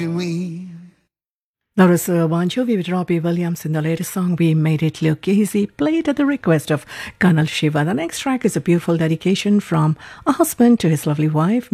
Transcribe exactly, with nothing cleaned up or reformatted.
we. That was uh, Bon Jovi with Robbie Williams in the latest song, We Made It Look Easy, played at the request of Colonel Shiva. The next track is a beautiful dedication from a husband to his lovely wife,